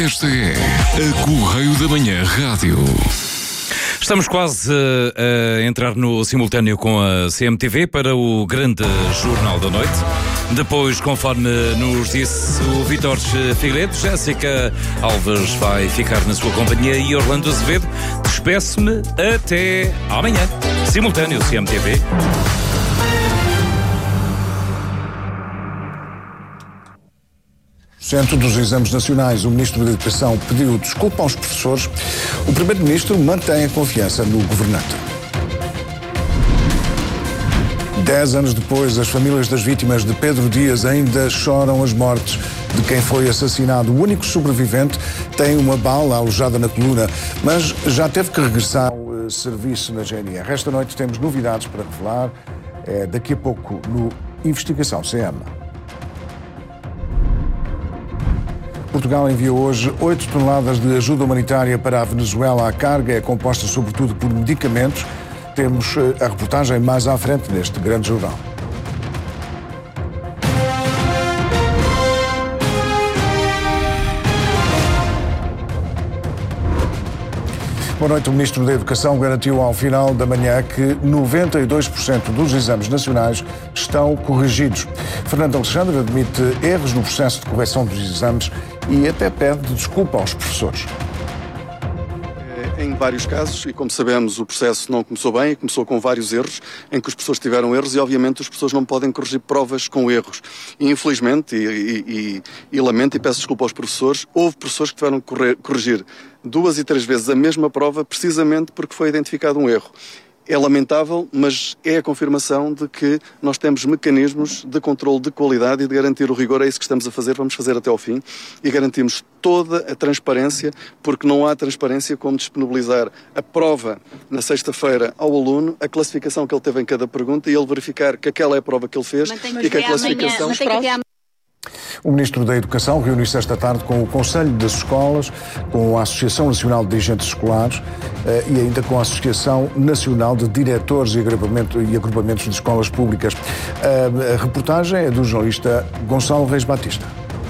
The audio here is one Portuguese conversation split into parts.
Esta é a Correio da Manhã Rádio. Estamos quase a entrar no simultâneo com a CMTV para o grande Jornal da Noite. Depois, conforme nos disse o Vítor Figueiredo, Jéssica Alves vai ficar na sua companhia e Orlando Azevedo. Despeço-me até amanhã. Simultâneo CMTV. Centro dos Exames Nacionais, o Ministro da Educação pediu desculpa aos professores. O Primeiro-Ministro mantém a confiança no governante. 10 anos depois, as famílias das vítimas de Pedro Dias ainda choram as mortes de quem foi assassinado. O único sobrevivente tem uma bala alojada na coluna, mas já teve que regressar ao serviço na GNR. Esta noite temos novidades para revelar. Daqui a pouco no Investigação CM. Portugal enviou hoje 8 toneladas de ajuda humanitária para a Venezuela. A carga é composta sobretudo por medicamentos. Temos a reportagem mais à frente neste grande jornal. Boa noite. O Ministro da Educação garantiu ao final da manhã que 92% dos exames nacionais estão corrigidos. Fernando Alexandre admite erros no processo de correção dos exames e até pede desculpa aos professores. Em vários casos, e como sabemos, o processo não começou bem, começou com vários erros, em que os professores tiveram erros e, obviamente, os professores não podem corrigir provas com erros. E, infelizmente, e lamento e peço desculpa aos professores, houve professores que tiveram que corrigir 2 e 3 vezes a mesma prova, precisamente porque foi identificado um erro. É lamentável, mas é a confirmação de que nós temos mecanismos de controle de qualidade e de garantir o rigor. É isso que estamos a fazer, vamos fazer até ao fim e garantimos toda a transparência, porque não há transparência como disponibilizar a prova na sexta-feira ao aluno, a classificação que ele teve em cada pergunta e ele verificar que aquela é a prova que ele fez e que a classificação... O Ministro da Educação reuniu-se esta tarde com o Conselho das Escolas, com a Associação Nacional de Dirigentes Escolares e ainda com a Associação Nacional de Diretores e Agrupamentos de Escolas Públicas. A reportagem é do jornalista Gonçalo Reis Batista.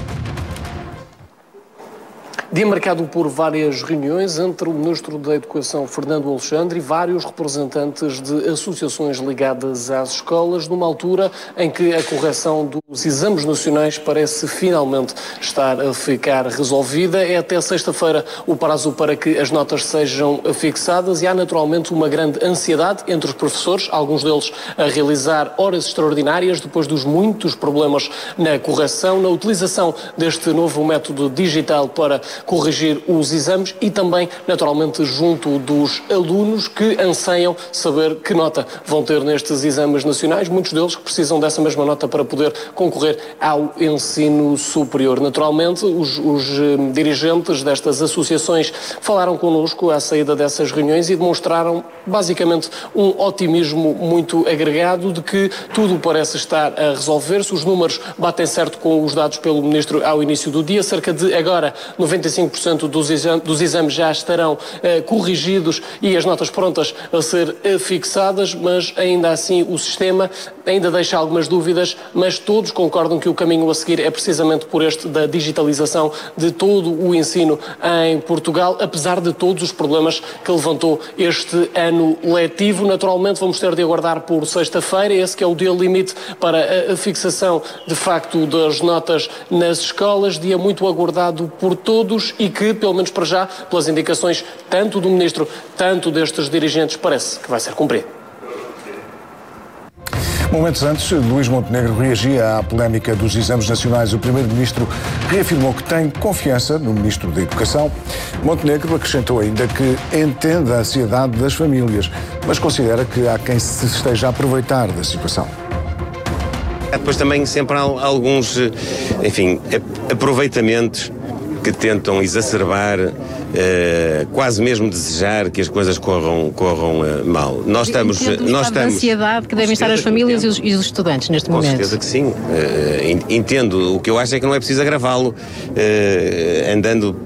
Dia marcado por várias reuniões entre o Ministro da Educação, Fernando Alexandre, e vários representantes de associações ligadas às escolas, numa altura em que a correção dos exames nacionais parece finalmente estar a ficar resolvida. É até sexta-feira o prazo para que as notas sejam fixadas e há naturalmente uma grande ansiedade entre os professores, alguns deles a realizar horas extraordinárias depois dos muitos problemas na correção, na utilização deste novo método digital para corrigir os exames e também, naturalmente, junto dos alunos que anseiam saber que nota vão ter nestes exames nacionais, muitos deles que precisam dessa mesma nota para poder concorrer ao ensino superior. Naturalmente, os dirigentes destas associações falaram connosco à saída dessas reuniões e demonstraram, basicamente, um otimismo muito agregado de que tudo parece estar a resolver-se. Os números batem certo com os dados pelo Ministro ao início do dia. Cerca de, agora, 95% dos exames já estarão corrigidos e as notas prontas a ser fixadas, mas ainda assim o sistema ainda deixa algumas dúvidas, mas todos concordam que o caminho a seguir é precisamente por este da digitalização de todo o ensino em Portugal, apesar de todos os problemas que levantou este ano letivo. Naturalmente vamos ter de aguardar por sexta-feira, esse que é o dia limite para a fixação de facto das notas nas escolas, dia muito aguardado por todos e que, pelo menos para já, pelas indicações tanto do Ministro, tanto destes dirigentes, parece que vai ser cumprido. Momentos antes, Luís Montenegro reagia à polémica dos exames nacionais. O Primeiro-Ministro reafirmou que tem confiança no Ministro da Educação. Montenegro acrescentou ainda que entende a ansiedade das famílias, mas considera que há quem se esteja a aproveitar da situação. Depois também sempre há alguns, aproveitamentos que tentam exacerbar, quase mesmo desejar que as coisas corram mal. Nós estamos a ansiedade que devem estar as famílias e os estudantes neste momento. Com certeza que sim. Entendo. O que eu acho é que não é preciso agravá-lo andando